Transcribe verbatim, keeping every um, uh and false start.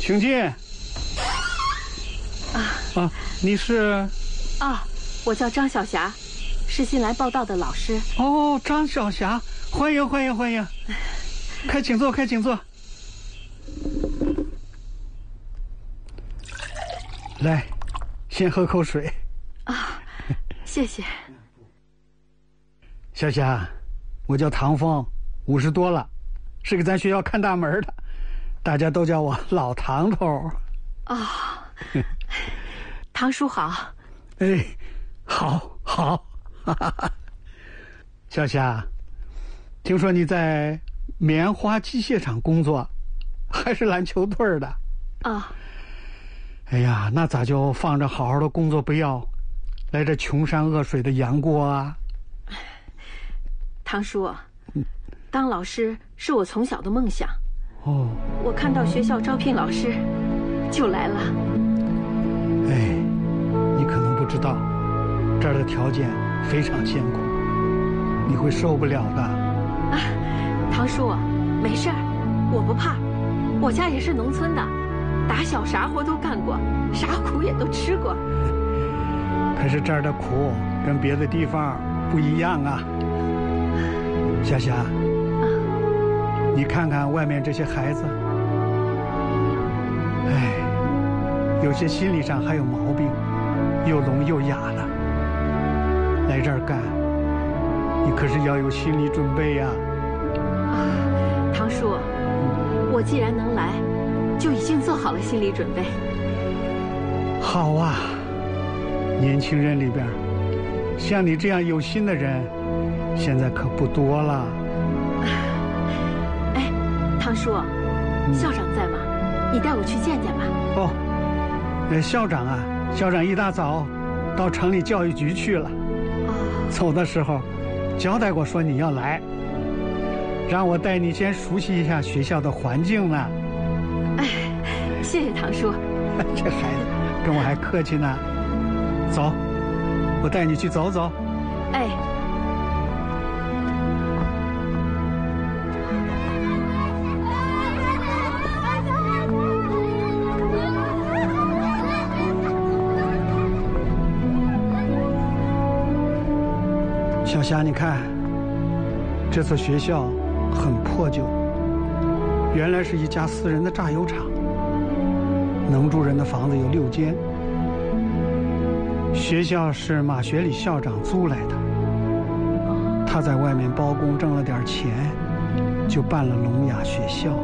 请进。 啊啊，你是？ 啊，我叫张小霞，是新来报道的老师。 哦，张小霞，欢迎欢迎欢迎，快请坐，快请坐。来，先喝口水。 啊，谢谢。 小霞，我叫唐峰，五十多了，是给咱学校看大门的，大家都叫我老唐头。 啊，唐叔好。 哎，好，好，哈哈哈。小霞，听说你在棉花机械厂工作，还是篮球队的？ 啊。 哎呀，那咋就放着好好的工作不要，来这穷山恶水的杨过啊？ 唐叔，当老师是我从小的梦想。 哦。 我看到学校招聘老师，就来了。 哎，你可能不知道，这儿的条件非常艰苦，你会受不了的。 啊，唐叔，没事儿，我不怕。我家也是农村的，打小啥活都干过，啥苦也都吃过。 可是这儿的苦跟别的地方不一样啊。霞霞，啊，你看看外面这些孩子，哎，有些心理上还有毛病，又聋又哑的，来这儿干，你可是要有心理准备呀。 啊，唐叔，我既然能来，就已经做好了心理准备。 好啊，年轻人里边，像你这样有心的人，现在可不多了。 哎，唐叔，校长在吗？你带我去见见吧。 哦，呃，校长啊，校长一大早到城里教育局去了。 哦。 走的时候，交代过说你要来，让我带你先熟悉一下学校的环境呢。 哎，谢谢唐叔。 这孩子跟我还客气呢。走，我带你去走走。 哎。 小霞，你看，这所学校很破旧，原来是一家私人的榨油厂，能住人的房子有六间。学校是马学礼校长租来的，他在外面包工挣了点钱，就办了聋哑学校。